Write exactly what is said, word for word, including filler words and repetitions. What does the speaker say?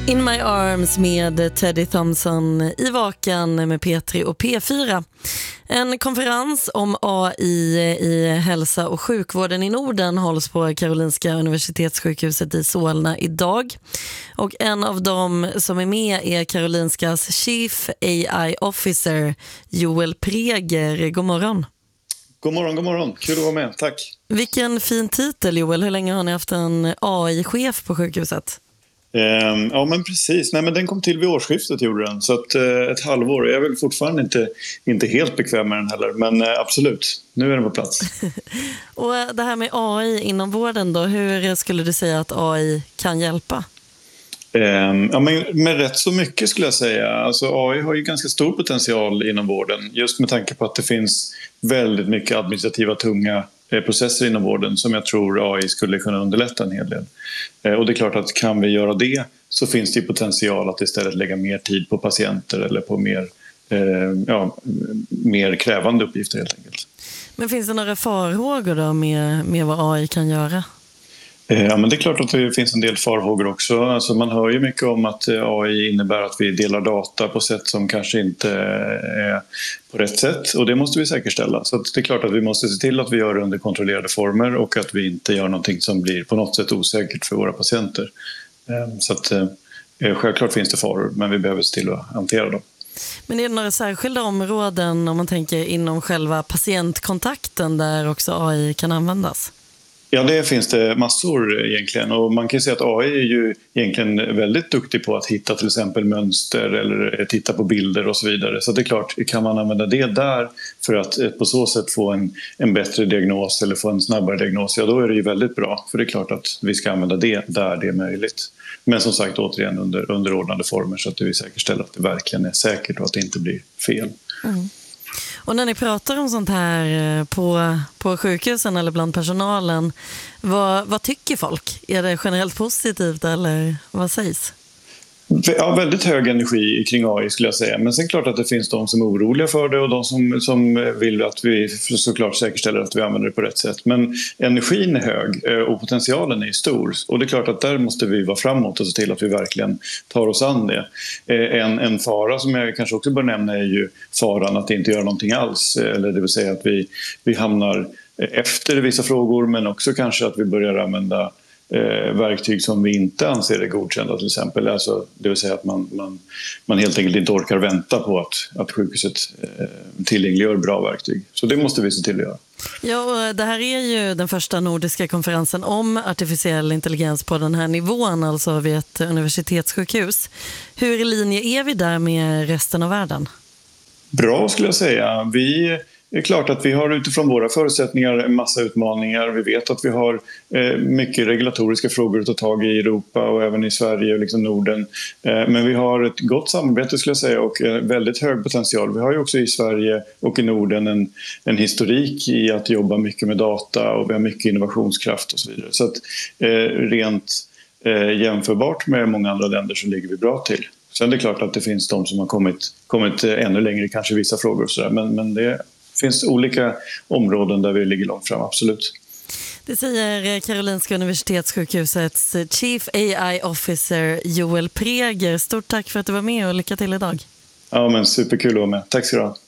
In My Arms med Teddy Thompson i Vakan med P tre och P fyra. En konferens om A I i hälsa och sjukvården i Norden hålls på Karolinska Universitetssjukhuset i Solna idag. Och en av dem som är med är Karolinskas Chief A I Officer Joel Preger. God morgon. God morgon, god morgon. Kul att vara med. Tack. Vilken fin titel, Joel. Hur länge har ni haft en A I-chef på sjukhuset? Um, ja men precis, nej men den kom till vid årsskiftet gjorde den, så att, uh, ett halvår, jag är väl fortfarande inte, inte helt bekväm med den heller, men uh, absolut, nu är den på plats. Och det här med A I inom vården då, hur skulle du säga att A I kan hjälpa? Um, ja, men med rätt så mycket skulle jag säga. Alltså, A I har ju ganska stor potential inom vården, just med tanke på att det finns väldigt mycket administrativa tunga processer inom vården som jag tror A I skulle kunna underlätta en hel del. Och det är klart att kan vi göra det så finns det potential att istället lägga mer tid på patienter eller på mer, eh, ja, mer krävande uppgifter helt enkelt. Men finns det några farhågor då med, med vad A I kan göra? Ja, men det är klart att det finns en del farhågor också. Alltså man hör ju mycket om att A I innebär att vi delar data på sätt som kanske inte är på rätt sätt. Och det måste vi säkerställa. Så det är klart att vi måste se till att vi gör det under kontrollerade former och att vi inte gör någonting som blir på något sätt osäkert för våra patienter. Så att, självklart finns det faror, men vi behöver se till att hantera dem. Men är det några särskilda områden om man tänker inom själva patientkontakten där också A I kan användas? Ja, det finns det massor egentligen, och man kan säga att A I är ju egentligen väldigt duktig på att hitta till exempel mönster eller titta på bilder och så vidare. Så det är klart, kan man använda det där för att på så sätt få en, en bättre diagnos eller få en snabbare diagnos, ja då är det ju väldigt bra. För det är klart att vi ska använda det där det är möjligt. Men som sagt återigen under underordnade former så att vi säkerställer att det verkligen är säkert och att det inte blir fel. Mm. Och när ni pratar om sånt här på, på sjukhusen eller bland personalen, vad, vad tycker folk? Är det generellt positivt eller vad sägs? Ja, väldigt hög energi kring A I skulle jag säga. Men sen klart att det finns de som är oroliga för det och de som, som vill att vi såklart säkerställer att vi använder det på rätt sätt. Men energin är hög och potentialen är stor. Och det är klart att där måste vi vara framåt och se till att vi verkligen tar oss an det. En, en fara som jag kanske också bör nämna är ju faran att inte göra någonting alls. Eller det vill säga att vi, vi hamnar efter vissa frågor, men också kanske att vi börjar använda Eh, verktyg som vi inte anser är godkända till exempel. Alltså, det vill säga att man, man, man helt enkelt inte orkar vänta på att, att sjukhuset eh, tillgängliggör bra verktyg. Så det måste vi se till att göra. Ja, och det här är ju den första nordiska konferensen om artificiell intelligens på den här nivån, alltså vid ett universitetssjukhus. Hur i linje är vi där med resten av världen? Bra skulle jag säga. Vi... Det är klart att vi har utifrån våra förutsättningar en massa utmaningar. Vi vet att vi har eh, mycket regulatoriska frågor att ta tag i Europa och även i Sverige och liksom Norden. Eh, men vi har ett gott samarbete skulle jag säga och eh, väldigt hög potential. Vi har ju också i Sverige och i Norden en, en historik i att jobba mycket med data och vi har mycket innovationskraft och så vidare. Så att eh, rent eh, jämförbart med många andra länder så ligger vi bra till. Sen är det klart att det finns de som har kommit, kommit ännu längre kanske i vissa frågor och så där. Men, men det Det finns olika områden där vi ligger långt fram, absolut. Det säger Karolinska Universitetssjukhusets Chief A I Officer Joel Preger. Stort tack för att du var med och lycka till idag. Ja, men superkul att vara med. Tack ska du ha.